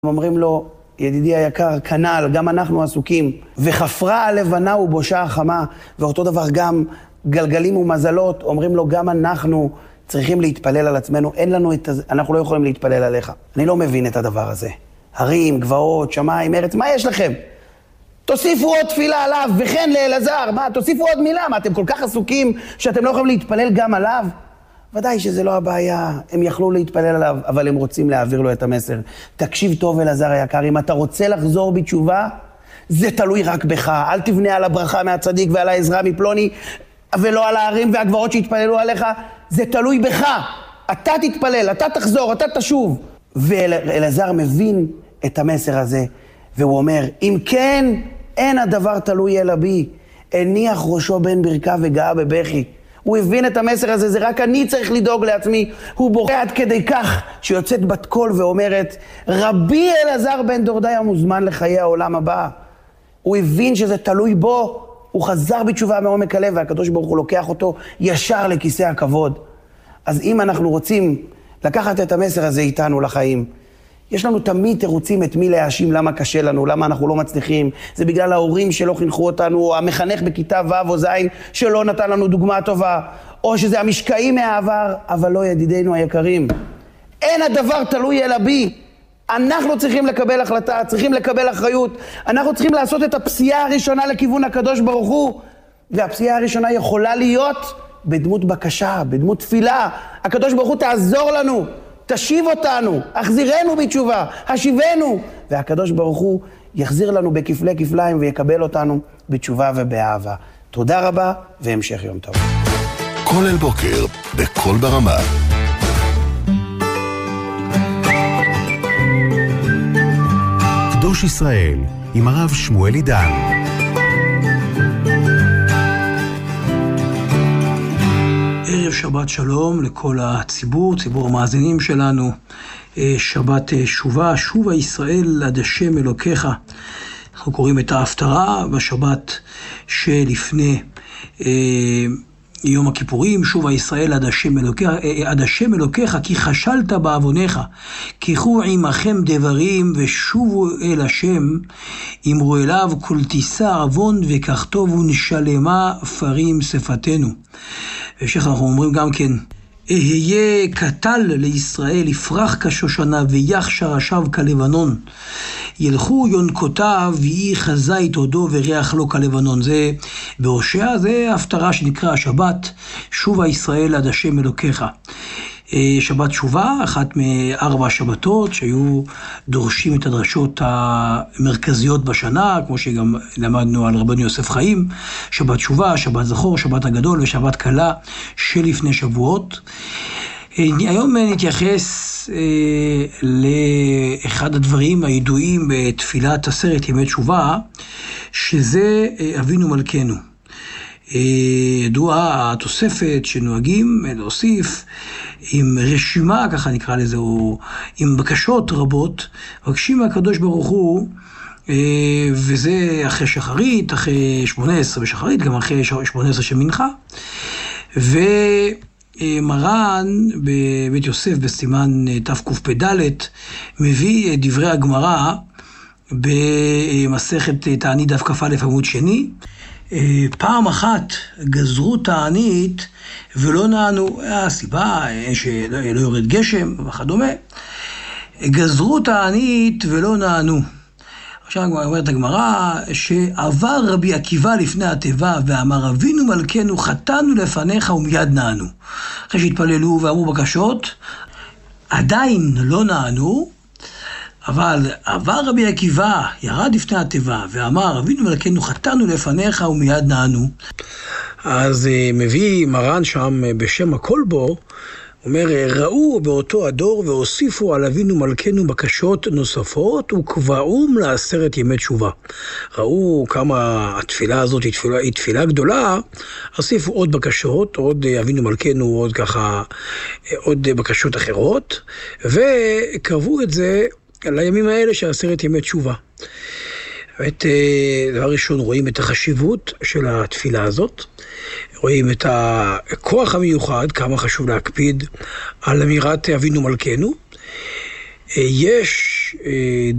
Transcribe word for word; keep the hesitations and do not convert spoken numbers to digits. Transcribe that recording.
אומרים לו, ידידי היקר, כנל, גם אנחנו עסוקים, וחפרה הלבנה ובושה החמה, ואותו דבר גם גלגלים ומזלות, אומרים לו, גם אנחנו צריכים להתפלל על עצמנו, אין לנו את זה, אנחנו לא יכולים להתפלל עליך. אני לא מבין את הדבר הזה. הרים, גבעות, שמיים, ארץ, מה יש לכם? תוסיפו עוד תפילה עליו, וכן לאלעזר, מה? תוסיפו עוד מילה, מה? אתם כל כך עסוקים שאתם לא יכולים להתפלל גם עליו? ודאי שזה לא הבעיה, הם יכלו להתפלל עליו, אבל הם רוצים להעביר לו את המסר. תקשיב טוב אלעזר היקר, אם אתה רוצה לחזור בתשובה, זה תלוי רק בך. אל תבנה על הברכה מהצדיק ועל העזרה מפלוני, ולא על הערים והגבעות שהתפללו עליך, זה תלוי בך. אתה תתפלל, אתה תחזור, אתה תשוב. ואלעזר מבין את המסר הזה, והוא אומר, אם כן, אין הדבר תלוי אלא בי. הניח ראשו בין ברכה וגאה בבכי. הוא הבין את המסר הזה, זה רק אני צריך לדאוג לעצמי. הוא בוכה עד כדי כך שיוצאת בת קול ואומרת, רבי אלעזר בן דורדאי המוזמן לחיי העולם הבא. הוא הבין שזה תלוי בו, הוא חזר בתשובה מעומק הלב, והקדוש ברוך הוא לוקח אותו ישר לכיסא הכבוד. אז אם אנחנו רוצים לקחת את המסר הזה איתנו לחיים, יש לנו תמיד תירוצים את מי להאשים, למה קשה לנו, למה אנחנו לא מצליחים. זה בגלל ההורים שלא חינכו אותנו, או המחנך בכיתה ו' או ז' שלא נתן לנו דוגמה טובה, או שזה המשקעים מהעבר, אבל לא ידידינו היקרים. אין הדבר תלוי אלא בי. אנחנו צריכים לקבל החלטה, צריכים לקבל אחריות. אנחנו צריכים לעשות את הפסיעה הראשונה לכיוון הקדוש ברוך הוא. והפסיעה הראשונה יכולה להיות בדמות בקשה, בדמות תפילה. הקדוש ברוך הוא תעזור לנו. תשיב אותנו, החזירנו בתשובה, השיבנו, והקדוש ברוך הוא יחזיר לנו בכפלי כפליים ויקבל אותנו בתשובה ובאהבה. תודה רבה והמשך יום טוב. כל אל בוקר, בכל ברמה. קדוש ישראל, עם הרב שמואל עידן. ערב שבת שלום לכל הציבור, ציבור המאזינים שלנו. שבת שובה, שובה ישראל עד השם אלוקיך. אנחנו קוראים את ההפטרה בשבת שלפני אה, יום הכיפורים. שובה ישראל עד השם אלוקיך, עד השם אלוקיך, כי חשלת בעוונך. קחו עמכם דברים ושובו אל השם, אמרו אליו כל תישא עוון וככתוב ונשלמה פרים שפתנו. ושך אנחנו אומרים גם כן, אהיה קטל לישראל, יפרח כשושנה ויח שרשיו כלבנון. ילכו יונקותיו ויהי חזית עודו וריח לו כלבנון. זה בהושע, זה הפטרה שנקרא השבת, שובה ישראל עד השם אלוקיך. שבת שובה, אחת מארבע שבתות שהיו דורשים את הדרשות המרכזיות בשנה, כמו שגם למדנו על רבנו יוסף חיים, שבת שובה, שבת זכור, שבת הגדול ושבת קלה שלפני שבועות. היום נתייחס לאחד הדברים הידועים בתפילת עשרת ימי תשובה, שזה אבינו מלכנו. ידועה התוספת שנוהגים להוסיף עם רשימה, ככה נקרא לזה, או עם בקשות רבות, מבקשים מהקדוש ברוך הוא, וזה אחרי שחרית, אחרי שמונה עשרה בשחרית, גם אחרי שמונה עשרה של מנחה, ומרן בבית יוסף בסימן תקפ"ד מביא דברי הגמרא במסכת תענית דף כ"א עמוד שני. פעם אחת גזרו תענית ולא נענו, הסיבה שלא יורד גשם וכדומה, גזרו תענית ולא נענו. עכשיו אומרת הגמרא שעבר רבי עקיבא לפני התיבה ואמר אבינו מלכנו חטאנו לפניך ומיד נענו. אחרי שהתפללו ואמרו בקשות עדיין לא נענו, אבל עבר רבי עקיבא, ירד לפני התיבה, ואמר, אבינו מלכנו חטאנו לפניך ומיד נענו. אז מביא מרן שם בשם הכל בו, אומר, ראו באותו הדור והוסיפו על אבינו מלכנו בקשות נוספות וקבעום לעשרת ימי תשובה. ראו כמה התפילה הזאת היא תפילה, היא תפילה גדולה, הוסיפו עוד בקשות, עוד אבינו מלכנו, עוד ככה, עוד בקשות אחרות, וקבעו את זה לימים האלה של עשרת ימי תשובה. באמת, דבר ראשון, רואים את החשיבות של התפילה הזאת, רואים את הכוח המיוחד, כמה חשוב להקפיד על אמירת אבינו מלכנו, יש